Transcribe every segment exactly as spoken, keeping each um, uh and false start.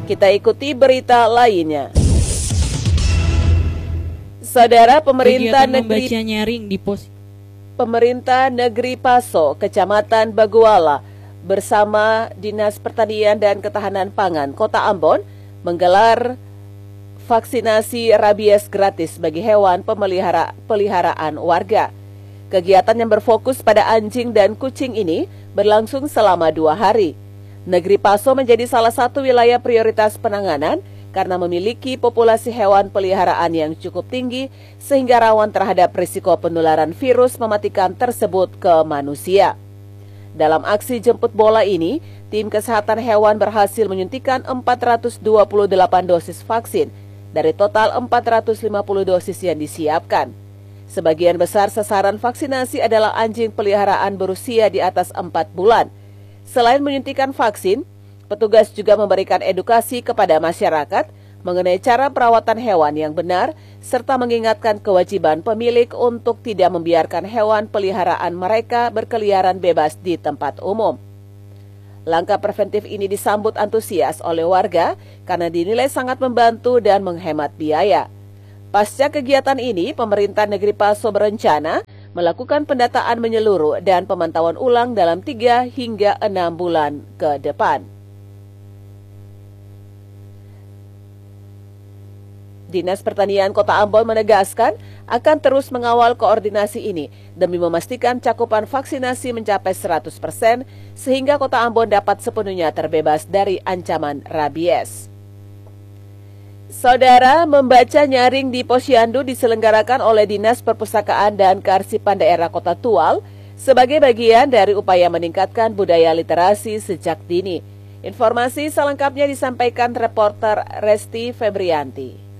Kita ikuti berita lainnya. Saudara, pemerintah Kegiatan negeri membaca nyaring di pos Pemerintah Negeri Paso, Kecamatan Baguala bersama Dinas Pertanian dan Ketahanan Pangan Kota Ambon menggelar vaksinasi rabies gratis bagi hewan pemelihara, peliharaan warga. Kegiatan yang berfokus pada anjing dan kucing ini berlangsung selama dua hari. Negeri Paso menjadi salah satu wilayah prioritas penanganan karena memiliki populasi hewan peliharaan yang cukup tinggi sehingga rawan terhadap risiko penularan virus mematikan tersebut ke manusia. Dalam aksi jemput bola ini, tim kesehatan hewan berhasil menyuntikkan empat ratus dua puluh delapan dosis vaksin dari total empat ratus lima puluh dosis yang disiapkan. Sebagian besar sasaran vaksinasi adalah anjing peliharaan berusia di atas empat bulan. Selain menyuntikkan vaksin, petugas juga memberikan edukasi kepada masyarakat mengenai cara perawatan hewan yang benar, serta mengingatkan kewajiban pemilik untuk tidak membiarkan hewan peliharaan mereka berkeliaran bebas di tempat umum. Langkah preventif ini disambut antusias oleh warga karena dinilai sangat membantu dan menghemat biaya. Pasca kegiatan ini, pemerintah Negeri Paso berencana melakukan pendataan menyeluruh dan pemantauan ulang dalam tiga hingga enam bulan ke depan. Dinas Pertanian Kota Ambon menegaskan akan terus mengawal koordinasi ini demi memastikan cakupan vaksinasi mencapai seratus persen sehingga Kota Ambon dapat sepenuhnya terbebas dari ancaman rabies. Saudara, membaca nyaring di Posyandu diselenggarakan oleh Dinas Perpustakaan dan Kearsipan Daerah Kota Tual sebagai bagian dari upaya meningkatkan budaya literasi sejak dini. Informasi selengkapnya disampaikan reporter Resti Febrianti.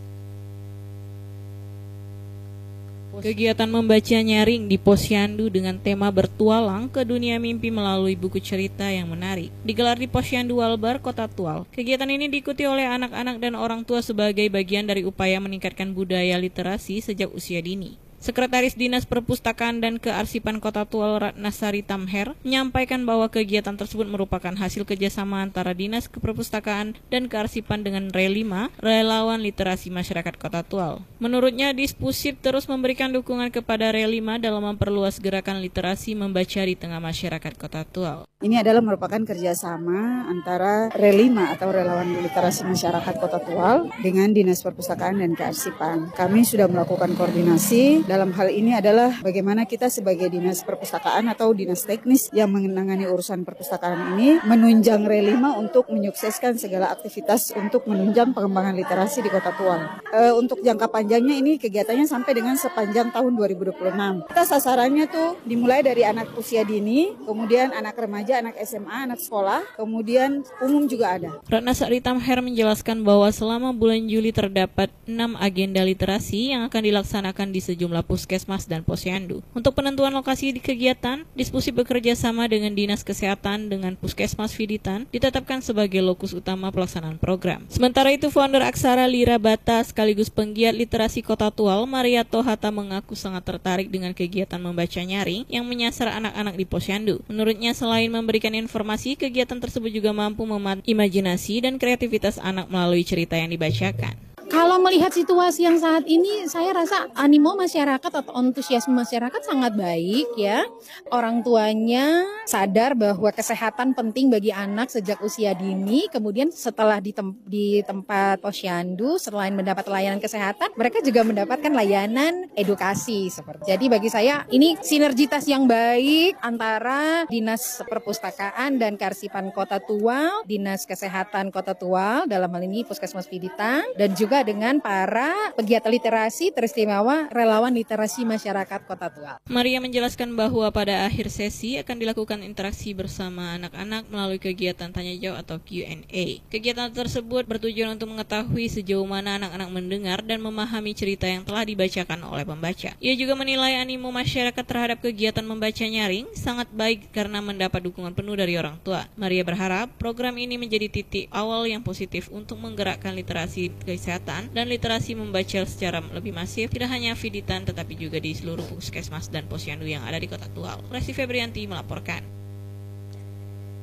Kegiatan membaca nyaring di Posyandu dengan tema bertualang ke dunia mimpi melalui buku cerita yang menarik digelar di Posyandu Walbar, Kota Tual. Kegiatan ini diikuti oleh anak-anak dan orang tua sebagai bagian dari upaya meningkatkan budaya literasi sejak usia dini. Sekretaris Dinas Perpustakaan dan Kearsipan Kota Tual Ratna Sari Tamher menyampaikan bahwa kegiatan tersebut merupakan hasil kerjasama antara Dinas Perpustakaan dan Kearsipan dengan Relima, Relawan Literasi Masyarakat Kota Tual. Menurutnya, Dispusip terus memberikan dukungan kepada Relima dalam memperluas gerakan literasi membaca di tengah masyarakat Kota Tual. Ini adalah merupakan kerjasama antara Relima atau Relawan Literasi Masyarakat Kota Tual dengan Dinas Perpustakaan dan Kearsipan. Kami sudah melakukan koordinasi. Dalam hal ini adalah bagaimana kita sebagai Dinas Perpustakaan atau Dinas Teknis yang menangani urusan perpustakaan ini menunjang Relima untuk menyukseskan segala aktivitas untuk menunjang pengembangan literasi di Kota Tual. E, untuk jangka panjangnya ini kegiatannya sampai dengan sepanjang tahun dua ribu dua puluh enam. Kita sasarannya tuh dimulai dari anak usia dini, kemudian anak remaja, anak S M A, anak sekolah, kemudian umum juga ada. Ratna Sari Tamher menjelaskan bahwa selama bulan Juli terdapat enam agenda literasi yang akan dilaksanakan di sejumlah Puskesmas dan Posyandu. Untuk penentuan lokasi di kegiatan, Dispusip bekerja sama dengan Dinas Kesehatan dengan Puskesmas Fiditan ditetapkan sebagai lokus utama pelaksanaan program. Sementara itu, founder Aksara Lira Bata sekaligus penggiat literasi Kota Tual, Mariato Hatta mengaku sangat tertarik dengan kegiatan membaca nyaring yang menyasar anak-anak di Posyandu. Menurutnya, selain memberikan informasi, kegiatan tersebut juga mampu memantik imajinasi dan kreativitas anak melalui cerita yang dibacakan. Kalau melihat situasi yang saat ini, saya rasa animo masyarakat atau antusiasme masyarakat sangat baik ya. Orang tuanya sadar bahwa kesehatan penting bagi anak sejak usia dini. Kemudian setelah di, tem- di tempat Posyandu, selain mendapat layanan kesehatan, mereka juga mendapatkan layanan edukasi. Seperti. Jadi bagi saya ini sinergitas yang baik antara Dinas Perpustakaan dan Kearsipan Kota Tual, Dinas Kesehatan Kota Tual, dalam hal ini Puskesmas Fiditan, dan juga dengan para pegiat literasi teristimewa Relawan Literasi Masyarakat Kota Tual. Maria menjelaskan bahwa pada akhir sesi akan dilakukan interaksi bersama anak-anak melalui kegiatan tanya jawab atau Q and A. Kegiatan tersebut bertujuan untuk mengetahui sejauh mana anak-anak mendengar dan memahami cerita yang telah dibacakan oleh pembaca. Ia juga menilai animo masyarakat terhadap kegiatan membaca nyaring sangat baik karena mendapat dukungan penuh dari orang tua. Maria berharap program ini menjadi titik awal yang positif untuk menggerakkan literasi kesehatan dan literasi membaca secara lebih masif, tidak hanya Fiditan tetapi juga di seluruh Puskesmas dan Posyandu yang ada di Kota Tual. Resti Febrianti melaporkan.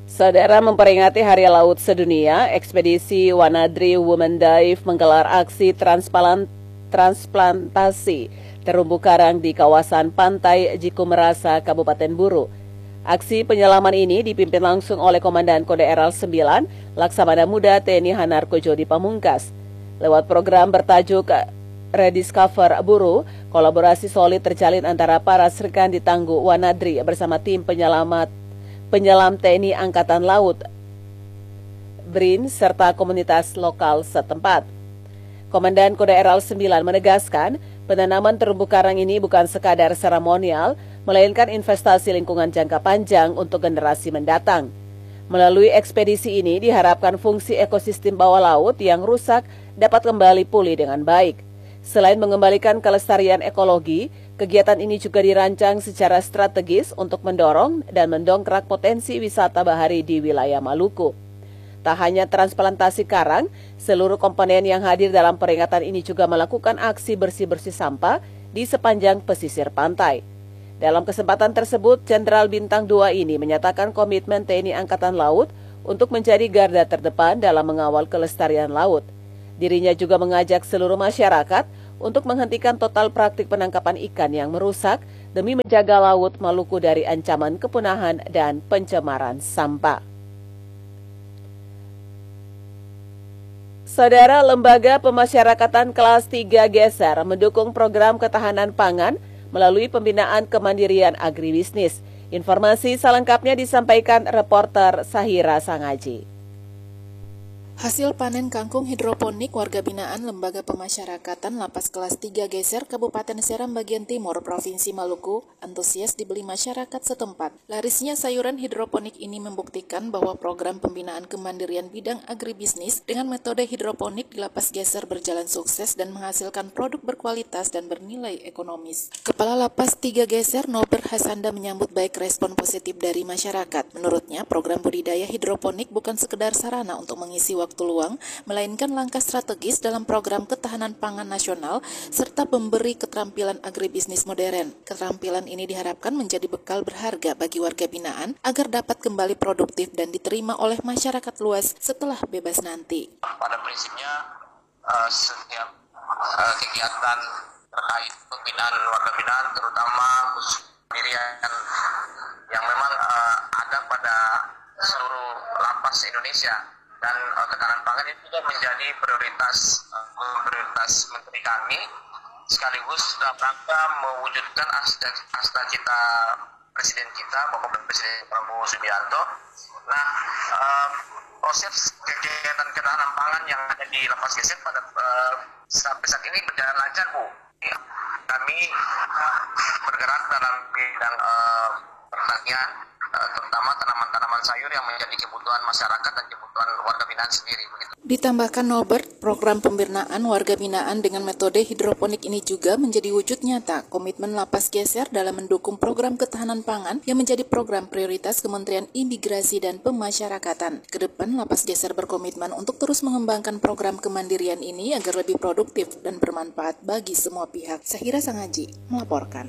Saudara, memperingati Hari Laut Sedunia, ekspedisi Wanadri Women Dive menggelar aksi transpalan, transplantasi terumbu karang di kawasan pantai Jikumerasa, Kabupaten Buru. Aksi penyelaman ini dipimpin langsung oleh Komandan Kode R L sembilan, Laksamana Muda T N I Hanarko Jodi Pamungkas. Lewat program bertajuk Rediscover Buru, kolaborasi solid terjalin antara para serkan di Tangguh Wanadri bersama tim penyelamat penyelam T N I Angkatan Laut, B R I N, serta komunitas lokal setempat. Komandan Kode R L sembilan menegaskan, penanaman terumbu karang ini bukan sekadar seremonial, melainkan investasi lingkungan jangka panjang untuk generasi mendatang. Melalui ekspedisi ini diharapkan fungsi ekosistem bawah laut yang rusak dapat kembali pulih dengan baik. Selain mengembalikan kelestarian ekologi, kegiatan ini juga dirancang secara strategis untuk mendorong dan mendongkrak potensi wisata bahari di wilayah Maluku. Tak hanya transplantasi karang, seluruh komponen yang hadir dalam peringatan ini juga melakukan aksi bersih-bersih sampah di sepanjang pesisir pantai. Dalam kesempatan tersebut, Jenderal Bintang dua ini menyatakan komitmen T N I Angkatan Laut untuk menjadi garda terdepan dalam mengawal kelestarian laut. Dirinya juga mengajak seluruh masyarakat untuk menghentikan total praktik penangkapan ikan yang merusak demi menjaga laut Maluku dari ancaman kepunahan dan pencemaran sampah. Saudara, Lembaga Pemasyarakatan Kelas tiga Geser mendukung program ketahanan pangan melalui pembinaan kemandirian agribisnis. Informasi selengkapnya disampaikan reporter Sahira Sangaji. Hasil panen kangkung hidroponik warga binaan Lembaga Pemasyarakatan Lapas Kelas tiga Geser Kabupaten Seram bagian Timur Provinsi Maluku antusias dibeli masyarakat setempat. Larisnya sayuran hidroponik ini membuktikan bahwa program pembinaan kemandirian bidang agribisnis dengan metode hidroponik di Lapas Geser berjalan sukses dan menghasilkan produk berkualitas dan bernilai ekonomis. Kepala Lapas tiga Geser Norbert Hasanda menyambut baik respon positif dari masyarakat. Menurutnya, program budidaya hidroponik bukan sekedar sarana untuk mengisi waktu waktu luang, melainkan langkah strategis dalam program ketahanan pangan nasional serta memberi keterampilan agribisnis modern. Keterampilan ini diharapkan menjadi bekal berharga bagi warga binaan agar dapat kembali produktif dan diterima oleh masyarakat luas setelah bebas nanti. Pada prinsipnya, uh, setiap uh, kegiatan terkait pembinaan warga binaan, terutama khusus pendirian yang memang uh, ada pada seluruh lapas Indonesia, dan uh, ketahanan pangan itu juga menjadi prioritas uh, prioritas menteri kami, sekaligus dalam rangka mewujudkan cita-cita presiden kita, Bapak Presiden Prabowo Subianto. Nah, uh, proses kegiatan ketahanan pangan yang ada di Lapas Geser pada uh, sampai saat ini berjalan lancar, Bu. Kami uh, bergerak dalam bidang uh, pertanian, uh, terutama tanaman-tanaman sayur yang menjadi kebutuhan masyarakat dan kebutuhan warga binaan sendiri. Begitu. Ditambahkan Norbert, program pembinaan warga binaan dengan metode hidroponik ini juga menjadi wujud nyata komitmen Lapas Geser dalam mendukung program ketahanan pangan yang menjadi program prioritas Kementerian Imigrasi dan Pemasyarakatan. Kedepan, Lapas Geser berkomitmen untuk terus mengembangkan program kemandirian ini agar lebih produktif dan bermanfaat bagi semua pihak. Sahira Sangaji melaporkan.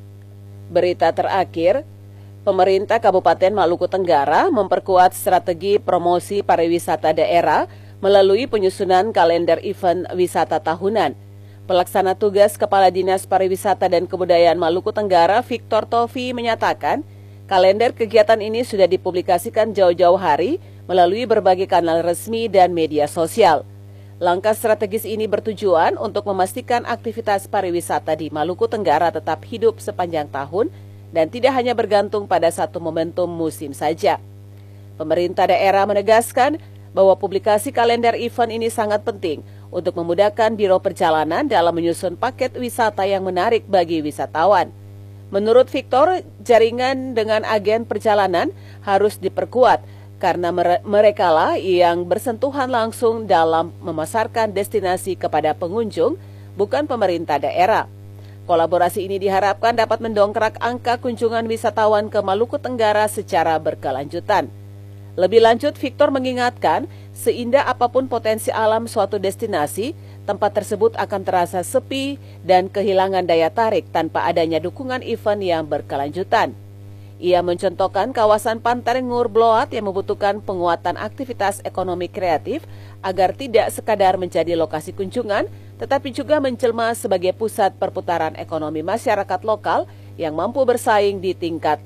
Berita terakhir, pemerintah Kabupaten Maluku Tenggara memperkuat strategi promosi pariwisata daerah melalui penyusunan kalender event wisata tahunan. Pelaksana tugas Kepala Dinas Pariwisata dan Kebudayaan Maluku Tenggara, Victor Tofi, menyatakan kalender kegiatan ini sudah dipublikasikan jauh-jauh hari melalui berbagai kanal resmi dan media sosial. Langkah strategis ini bertujuan untuk memastikan aktivitas pariwisata di Maluku Tenggara tetap hidup sepanjang tahun dan tidak hanya bergantung pada satu momentum musim saja. Pemerintah daerah menegaskan bahwa publikasi kalender event ini sangat penting untuk memudahkan Biro Perjalanan dalam menyusun paket wisata yang menarik bagi wisatawan. Menurut Victor, jaringan dengan agen perjalanan harus diperkuat karena merekalah yang bersentuhan langsung dalam memasarkan destinasi kepada pengunjung, bukan pemerintah daerah. Kolaborasi ini diharapkan dapat mendongkrak angka kunjungan wisatawan ke Maluku Tenggara secara berkelanjutan. Lebih lanjut, Victor mengingatkan, seindah apapun potensi alam suatu destinasi, tempat tersebut akan terasa sepi dan kehilangan daya tarik tanpa adanya dukungan event yang berkelanjutan. Ia mencontohkan kawasan Pantarengur Bloat yang membutuhkan penguatan aktivitas ekonomi kreatif agar tidak sekadar menjadi lokasi kunjungan, tetapi juga menjelma sebagai pusat perputaran ekonomi masyarakat lokal yang mampu bersaing di tingkat